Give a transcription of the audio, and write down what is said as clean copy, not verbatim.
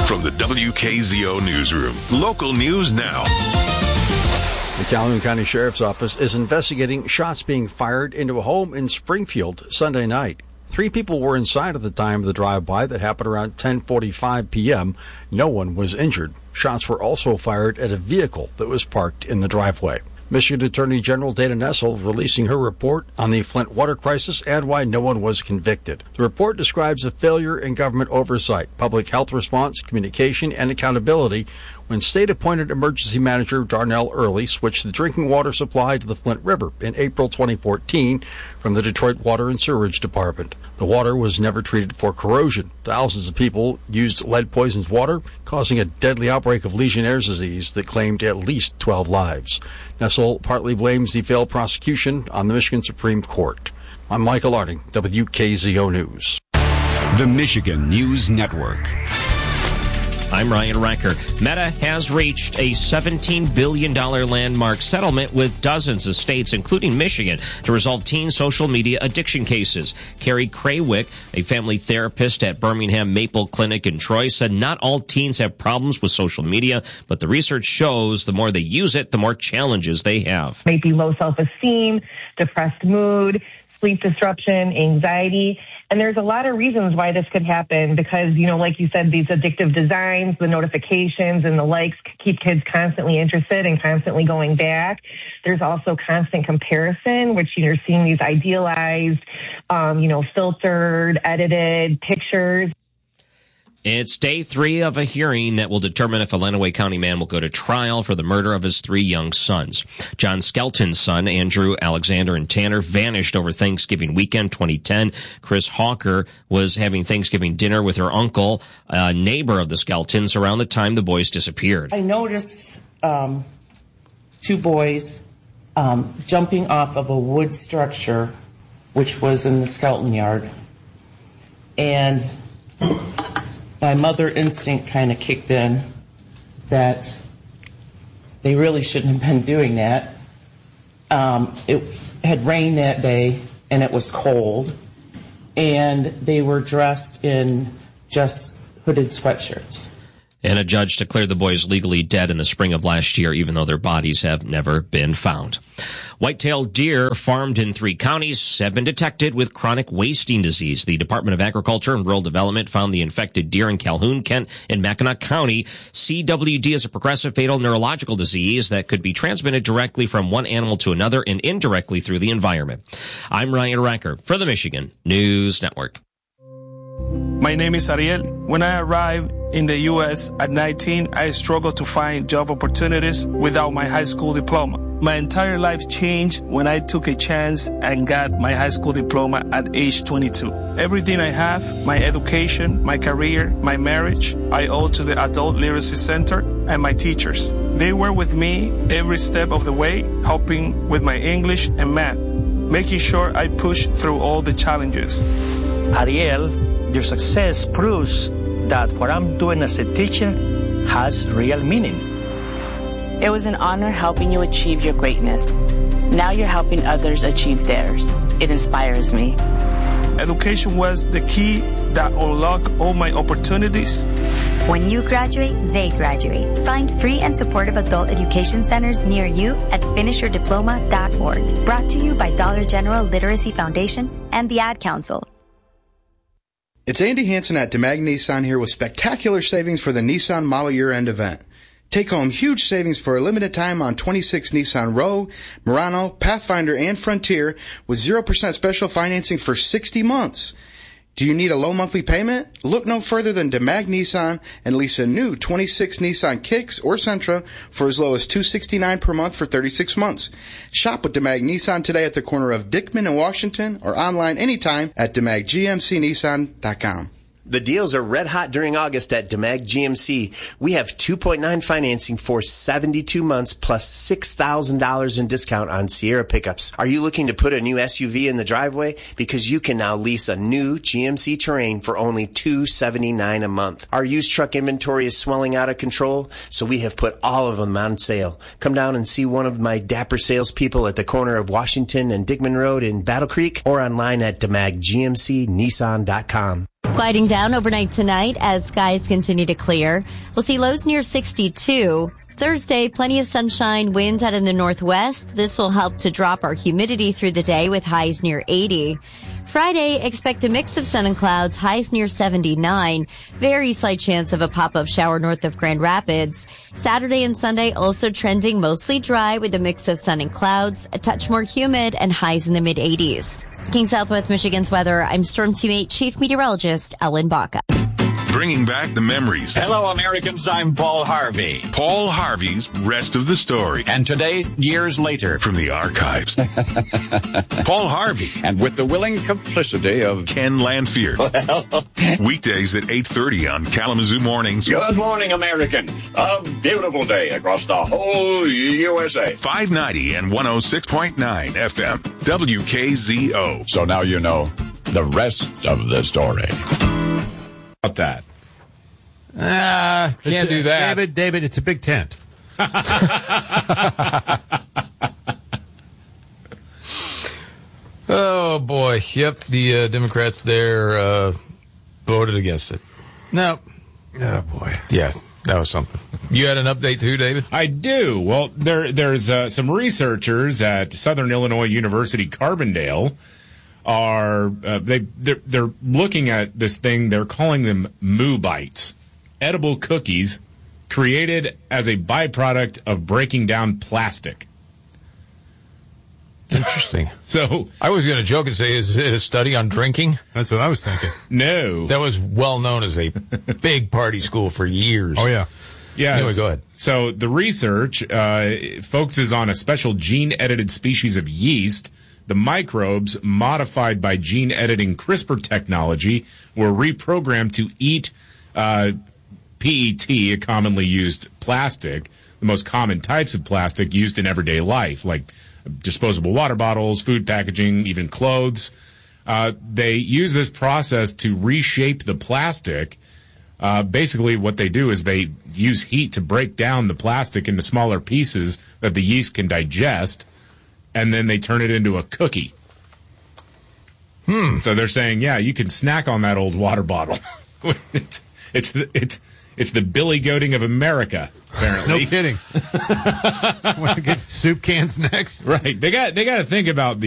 From the WKZO Newsroom, local news now. The Calhoun County Sheriff's Office is investigating shots being fired into a home in Springfield Sunday night. 3 people were inside at the time of the drive-by that happened around 10:45 p.m. No one was injured. Shots were also fired at a vehicle that was parked in the driveway. Michigan Attorney General Dana Nessel releasing her report on the Flint water crisis and why no one was convicted. The report describes a failure in government oversight, public health response, communication, and accountability when state-appointed emergency manager Darnell Early switched the drinking water supply to the Flint River in April 2014 from the Detroit Water and Sewerage Department. The water was never treated for corrosion. Thousands of people used lead-poisoned water, causing a deadly outbreak of Legionnaire's disease that claimed at least 12 lives. Nessel partly blames the failed prosecution on the Michigan Supreme Court. I'm Michael Arding, WKZO News. The Michigan News Network. I'm Ryan Recker. Meta has reached a $17 billion landmark settlement with dozens of states, including Michigan, to resolve teen social media addiction cases. Carrie Craywick, a family therapist at Birmingham Maple Clinic in Troy, said not all teens have problems with social media, but the research shows the more they use it, the more challenges they have. Maybe low self-esteem, depressed mood, sleep disruption, anxiety. And there's a lot of reasons why this could happen because, like you said, these addictive designs, the notifications and the likes keep kids constantly interested and constantly going back. There's also constant comparison, which you're seeing these idealized, filtered, edited pictures. It's day 3 of a hearing that will determine if a Lenawee County man will go to trial for the murder of his 3 young sons. John Skelton's son, Andrew, Alexander, and Tanner, vanished over Thanksgiving weekend 2010. Chris Hawker was having Thanksgiving dinner with her uncle, a neighbor of the Skeltons, around the time the boys disappeared. I noticed 2 boys jumping off of a wood structure, which was in the Skelton yard. And my mother instinct kind of kicked in that they really shouldn't have been doing that. It had rained that day, and it was cold, and they were dressed in just hooded sweatshirts. And a judge declared the boys legally dead in the spring of last year, even though their bodies have never been found. White-tailed deer farmed in 3 counties have been detected with chronic wasting disease. The Department of Agriculture and Rural Development found the infected deer in Calhoun, Kent, and Mackinac County. CWD is a progressive fatal neurological disease that could be transmitted directly from one animal to another and indirectly through the environment. I'm Ryan Recker for the Michigan News Network. My name is Ariel. When I arrived in the U.S. at 19, I struggled to find job opportunities without my high school diploma. My entire life changed when I took a chance and got my high school diploma at age 22. Everything I have, my education, my career, my marriage, I owe to the Adult Literacy Center and my teachers. They were with me every step of the way, helping with my English and math, making sure I pushed through all the challenges. Ariel, your success proves that what I'm doing as a teacher has real meaning. It was an honor helping you achieve your greatness. Now you're helping others achieve theirs. It inspires me. Education was the key that unlocked all my opportunities. When you graduate, they graduate. Find free and supportive adult education centers near you at finishyourdiploma.org. Brought to you by Dollar General Literacy Foundation and the Ad Council. It's Andy Hansen at DeMag Nissan here with spectacular savings for the Nissan Model Year End event. Take home huge savings for a limited time on 26 Nissan Rogue, Murano, Pathfinder, and Frontier with 0% special financing for 60 months. Do you need a low monthly payment? Look no further than DeMag Nissan and lease a new 26 Nissan Kicks or Sentra for as low as $269 per month for 36 months. Shop with DeMag Nissan today at the corner of Dickman and Washington or online anytime at DeMagGMCNissan.com. The deals are red hot during August at DeMag GMC. We have 2.9 financing for 72 months plus $6,000 in discount on Sierra pickups. Are you looking to put a new SUV in the driveway? Because you can now lease a new GMC Terrain for only $279 a month. Our used truck inventory is swelling out of control, so we have put all of them on sale. Come down and see one of my dapper salespeople at the corner of Washington and Dickman Road in Battle Creek or online at DeMagGMCNissan.com. Quieting down overnight tonight as skies continue to clear. We'll see lows near 62. Thursday, plenty of sunshine, winds out in the northwest. This will help to drop our humidity through the day with highs near 80. Friday, expect a mix of sun and clouds, highs near 79. Very slight chance of a pop-up shower north of Grand Rapids. Saturday and Sunday also trending mostly dry with a mix of sun and clouds, a touch more humid, and highs in the mid-80s. King Southwest Michigan's weather, I'm Storm Team 8 Chief Meteorologist Ellen Baca. Bringing back the memories. Hello, Americans. I'm Paul Harvey. Paul Harvey's Rest of the Story. And today, years later. From the archives. Paul Harvey. And with the willing complicity of Ken Lanfear. Weekdays at 8:30 on Kalamazoo Mornings. Good morning, American. A beautiful day across the whole USA. 590 and 106.9 FM. WKZO. So now you know the rest of the story. About that. Can't do that. David, it's a big tent. Oh, boy. Yep, the Democrats there voted against it. No. Oh, boy. Yeah, that was something. You had an update too, David? I do. Well, there's some researchers at Southern Illinois University Carbondale are they're looking at this thing. They're calling them Moo Bites, edible cookies created as a byproduct of breaking down plastic. Interesting. So I was going to joke and say, is it a study on drinking? That's what I was thinking. No, that was well known as a big party school for years. Oh yeah. Yeah. Anyway, go ahead. So the research focuses on a special gene-edited species of yeast. The microbes, modified by gene-editing CRISPR technology, were reprogrammed to eat PET, a commonly used plastic, the most common types of plastic used in everyday life, like disposable water bottles, food packaging, even clothes. They use this process to reshape the plastic. Basically, what they do is they use heat to break down the plastic into smaller pieces that the yeast can digest, and then they turn it into a cookie. So they're saying, yeah, you can snack on that old water bottle. It's the Billy Goating of America, apparently. No kidding. Want to get soup cans next? Right. They got to think about